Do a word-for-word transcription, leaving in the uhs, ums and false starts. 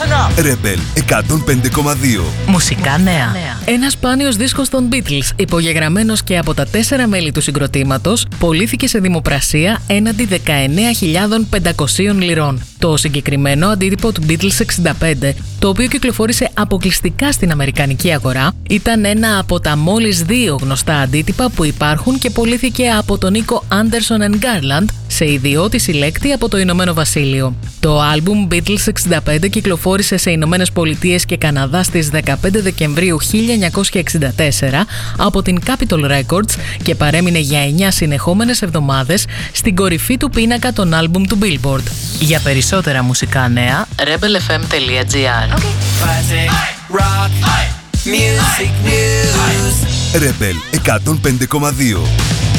Rebel εκατόν πέντε κόμμα δύο. Μουσικά νέα. Ένας σπάνιος δίσκος των Beatles, υπογεγραμμένος και από τα τέσσερα μέλη του συγκροτήματος, πωλήθηκε σε δημοπρασία έναντι δεκαεννέα χιλιάδες πεντακόσιες λιρών. Το συγκεκριμένο αντίτυπο του Beatles εξήντα πέντε, το οποίο κυκλοφόρησε αποκλειστικά στην αμερικανική αγορά, ήταν ένα από τα μόλις δύο γνωστά αντίτυπα που υπάρχουν και πωλήθηκε από τον οίκο Anderson and Garland σε ιδιώτη συλλέκτη από το Ηνωμένο Βασίλειο. Το άλμπουμ Beatles εξήντα πέντε κυκλοφόρησε σε Ηνωμένες Πολιτείες και Καναδά στις δεκαπέντε Δεκεμβρίου χίλια εννιακόσια εξήντα τέσσερα από την Capitol Records και παρέμεινε για εννιά συνεχόμενες εβδομάδες στην κορυφή του πίνακα των άλμπουμ του Billboard. Για περισσότερα μουσικά νέα, rebel f m τελεία g r. Rebel εκατόν πέντε κόμμα δύο.